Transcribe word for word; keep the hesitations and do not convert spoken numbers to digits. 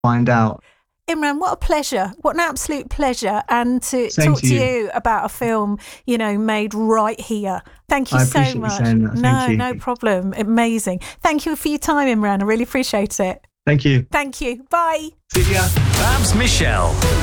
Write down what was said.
find out. Imran, what a pleasure. What an absolute pleasure. And to Same talk to to you. you about a film, you know, made right here. Thank you I so appreciate you much. saying that. Thank No, you. no problem. Amazing. Thank you for your time, Imran. I really appreciate it. Thank you. Thank you. Bye. See ya. Babs Michelle.